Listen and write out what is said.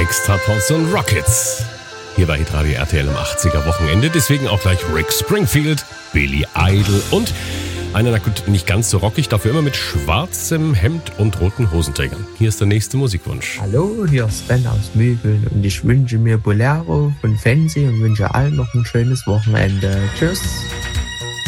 Mix-Portion Rockets. Hier bei Hitradio RTL am 80er Wochenende. Deswegen auch gleich Rick Springfield, Billy Idol und einer, na gut, nicht ganz so rockig, dafür immer mit schwarzem Hemd und roten Hosenträgern. Hier ist der nächste Musikwunsch. Hallo, hier ist Sven aus Mögeln und ich wünsche mir Bolero von Fancy und wünsche allen noch ein schönes Wochenende. Tschüss.